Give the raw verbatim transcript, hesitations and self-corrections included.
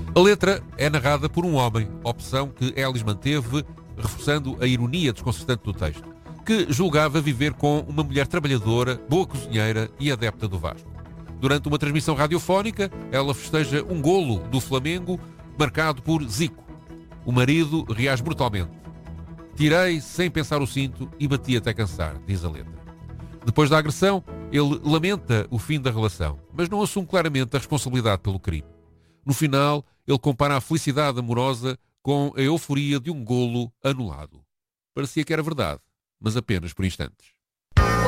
A letra é narrada por um homem, opção que Elis manteve, reforçando a ironia desconcertante do texto, que julgava viver com uma mulher trabalhadora, boa cozinheira e adepta do Vasco. Durante uma transmissão radiofónica, ela festeja um golo do Flamengo marcado por Zico. O marido reage brutalmente. Tirei sem pensar o cinto e bati até cansar, diz a letra. Depois da agressão, ele lamenta o fim da relação, mas não assume claramente a responsabilidade pelo crime. No final, ele compara a felicidade amorosa com a euforia de um golo anulado. Parecia que era verdade, mas apenas por instantes.